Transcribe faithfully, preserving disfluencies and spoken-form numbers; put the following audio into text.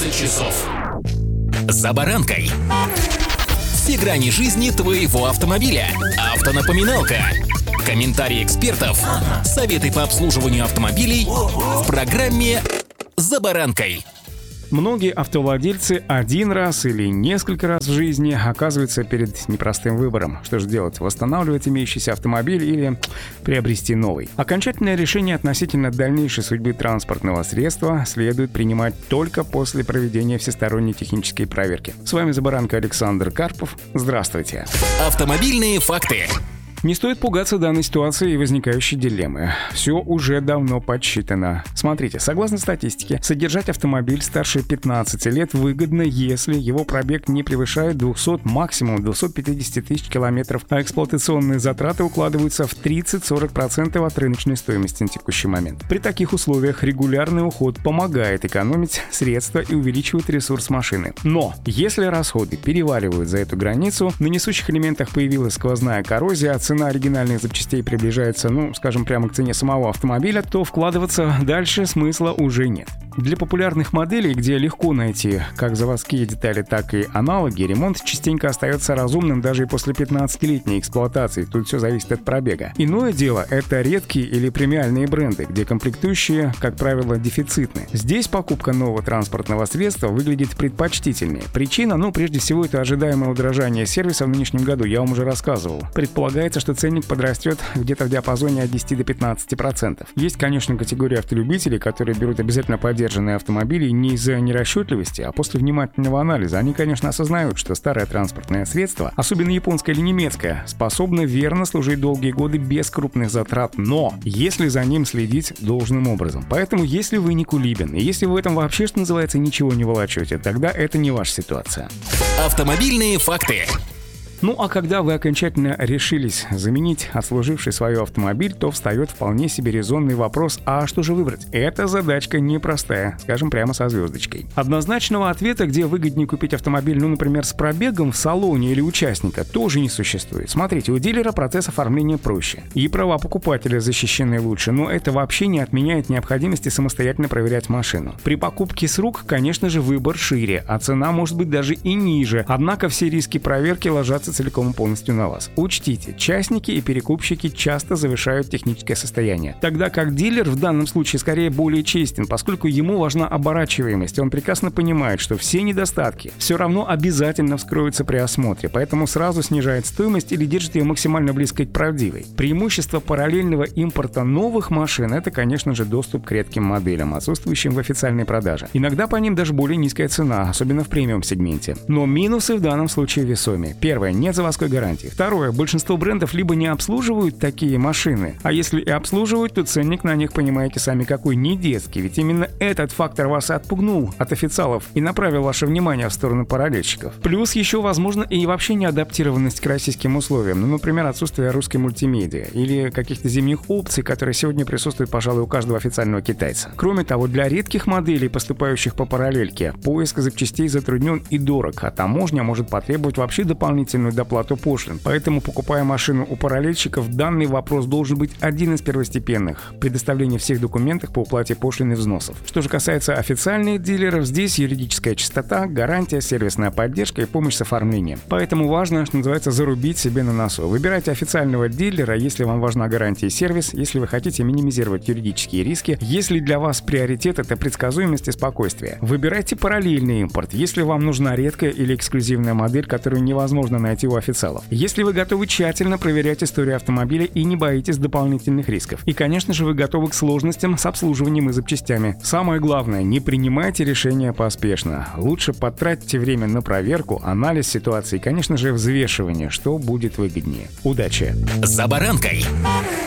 двадцать часов. За баранкой. Все грани жизни твоего автомобиля. Автонапоминалка. Комментарии экспертов. Советы по обслуживанию автомобилей в программе «За баранкой». Многие автовладельцы один раз или несколько раз в жизни оказываются перед непростым выбором. Что же делать? Восстанавливать имеющийся автомобиль или приобрести новый? Окончательное решение относительно дальнейшей судьбы транспортного средства следует принимать только после проведения всесторонней технической проверки. С вами «За баранкой» Александр Карпов. Здравствуйте. Автомобильные факты. Не стоит пугаться данной ситуации и возникающей дилеммы. Все уже давно подсчитано. Смотрите, согласно статистике, содержать автомобиль старше пятнадцати лет выгодно, если его пробег не превышает двухсот, максимум двухсот пятидесяти тысяч километров, а эксплуатационные затраты укладываются в тридцать-сорок процентов от рыночной стоимости на текущий момент. При таких условиях регулярный уход помогает экономить средства и увеличивает ресурс машины. Но если расходы переваливают за эту границу, на несущих элементах появилась сквозная коррозия, а цена оригинальных запчастей приближается, ну, скажем, прямо к цене самого автомобиля, то вкладываться дальше смысла уже нет. Для популярных моделей, где легко найти как заводские детали, так и аналоги, ремонт частенько остается разумным даже и после пятнадцатилетней эксплуатации. Тут все зависит от пробега. Иное дело — это редкие или премиальные бренды, где комплектующие, как правило, дефицитны. Здесь покупка нового транспортного средства выглядит предпочтительнее. Причина, ну, прежде всего, это ожидаемое удорожание сервиса в нынешнем году, я вам уже рассказывал. Предполагается, что ценник подрастет где-то в диапазоне от десяти до пятнадцати процентов. Есть, конечно, категория автолюбителей, которые берут обязательно поддержку автомобилей не из-за нерасчетливости, а после внимательного анализа. Они, конечно, осознают, что старое транспортное средство, особенно японское или немецкое, способно верно служить долгие годы без крупных затрат, но если за ним следить должным образом. Поэтому, если вы не кулибин, и если вы в этом вообще, что называется, ничего не волочете, тогда это не ваша ситуация. Автомобильные факты. Ну а когда вы окончательно решились заменить отслуживший свой автомобиль, то встает вполне себе резонный вопрос: а что же выбрать? Эта задачка непростая, скажем прямо со звездочкой. Однозначного ответа, где выгоднее купить автомобиль, ну, например, с пробегом в салоне или участника, тоже не существует. Смотрите, у дилера процесс оформления проще, и права покупателя защищены лучше, но это вообще не отменяет необходимости самостоятельно проверять машину. При покупке с рук, конечно же, выбор шире, а цена может быть даже и ниже, однако все риски проверки ложатся целиком и полностью на вас. Учтите, частники и перекупщики часто завышают техническое состояние, тогда как дилер в данном случае скорее более честен, поскольку ему важна оборачиваемость. Он прекрасно понимает, что все недостатки все равно обязательно вскроются при осмотре, поэтому сразу снижает стоимость или держит ее максимально близко к правдивой. Преимущество параллельного импорта новых машин — это, конечно же, доступ к редким моделям, отсутствующим в официальной продаже. Иногда по ним даже более низкая цена, особенно в премиум-сегменте. Но минусы в данном случае весомее. Первое — нет заводской гарантии. Второе, большинство брендов либо не обслуживают такие машины, а если и обслуживают, то ценник на них, понимаете сами какой, не детский, ведь именно этот фактор вас отпугнул от официалов и направил ваше внимание в сторону параллельщиков. Плюс еще, возможно, и вообще неадаптированность к российским условиям, ну, например, отсутствие русской мультимедиа или каких-то зимних опций, которые сегодня присутствуют, пожалуй, у каждого официального китайца. Кроме того, для редких моделей, поступающих по параллельке, поиск запчастей затруднен и дорог, а таможня может потребовать вообще дополнительную доплату пошлин. Поэтому, покупая машину у параллельщиков, данный вопрос должен быть один из первостепенных – предоставление всех документов по уплате пошлин и взносов. Что же касается официальных дилеров, здесь юридическая чистота, гарантия, сервисная поддержка и помощь с оформлением. Поэтому важно, что называется, зарубить себе на носу. Выбирайте официального дилера, если вам важна гарантия и сервис, если вы хотите минимизировать юридические риски, если для вас приоритет – это предсказуемость и спокойствие. Выбирайте параллельный импорт, если вам нужна редкая или эксклюзивная модель, которую невозможно найти у официалов. Если вы готовы тщательно проверять историю автомобиля и не боитесь дополнительных рисков. И, конечно же, вы готовы к сложностям с обслуживанием и запчастями. Самое главное, не принимайте решения поспешно. Лучше потратьте время на проверку, анализ ситуации и, конечно же, взвешивание, что будет выгоднее. Удачи! За баранкой.